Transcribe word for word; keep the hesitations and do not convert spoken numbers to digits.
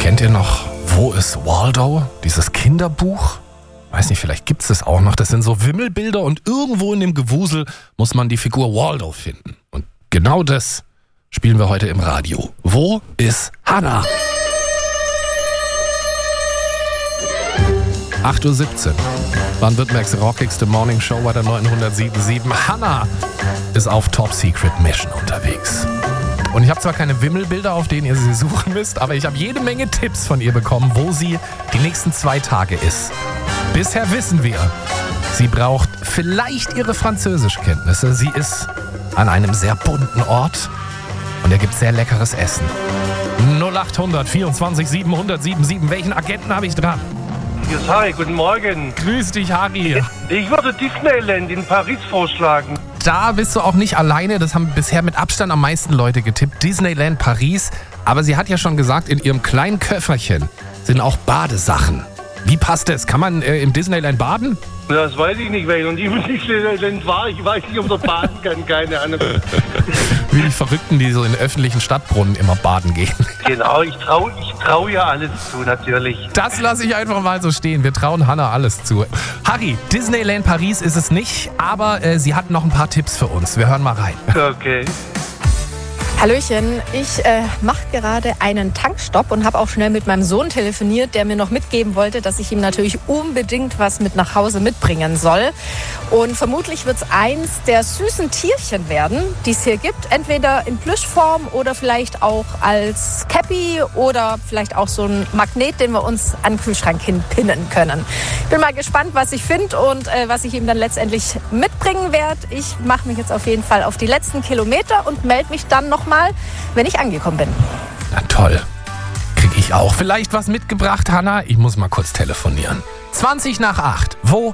Kennt ihr noch Wo ist Waldo? Dieses Kinderbuch? Weiß nicht, vielleicht gibt es es auch noch. Das sind so Wimmelbilder und irgendwo in dem Gewusel muss man die Figur Waldo finden. Und genau das spielen wir heute im Radio. Wo ist Hannah? acht Uhr siebzehn. Baden-Württembergs rockigste Morning Show bei der neunhundertsieben Komma sieben. Hannah ist auf Top Secret Mission unterwegs. Und ich habe zwar keine Wimmelbilder, auf denen ihr sie suchen müsst, aber ich habe jede Menge Tipps von ihr bekommen, wo sie die nächsten zwei Tage ist. Bisher wissen wir, sie braucht vielleicht ihre Französischkenntnisse. Sie ist an einem sehr bunten Ort und er gibt sehr leckeres Essen. null acht hundert vierundzwanzig siebenhundert siebenundsiebzig. Welchen Agenten habe ich dran? Hier ist Harry, guten Morgen. Grüß dich, Harry. Ich würde Disneyland in Paris vorschlagen. Da bist du auch nicht alleine. Das haben bisher mit Abstand am meisten Leute getippt. Disneyland Paris. Aber sie hat ja schon gesagt, in ihrem kleinen Köfferchen sind auch Badesachen. Wie passt das? Kann man äh, im Disneyland baden? Das weiß ich nicht, weil ich noch nie im Disneyland war. Ich weiß nicht, ob man baden kann, keine Ahnung. Wie die Verrückten, die so in öffentlichen Stadtbrunnen immer baden gehen. Genau, ich traue ich trau ja alles zu, natürlich. Das lasse ich einfach mal so stehen. Wir trauen Hannah alles zu. Harry, Disneyland Paris ist es nicht, aber äh, sie hat noch ein paar Tipps für uns. Wir hören mal rein. Okay. Hallöchen, ich äh, mache gerade einen Tankstopp und habe auch schnell mit meinem Sohn telefoniert, der mir noch mitgeben wollte, dass ich ihm natürlich unbedingt was mit nach Hause mitbringen soll. Und vermutlich wird es eins der süßen Tierchen werden, die es hier gibt. Entweder in Plüschform oder vielleicht auch als Cappy oder vielleicht auch so ein Magnet, den wir uns an den Kühlschrank hinpinnen können. Ich bin mal gespannt, was ich finde und äh, was ich ihm dann letztendlich mitbringen werde. Ich mache mich jetzt auf jeden Fall auf die letzten Kilometer und melde mich dann noch mal, wenn ich angekommen bin. Na toll. Krieg ich auch vielleicht was mitgebracht, Hannah? Ich muss mal kurz telefonieren. zwanzig nach acht. Wo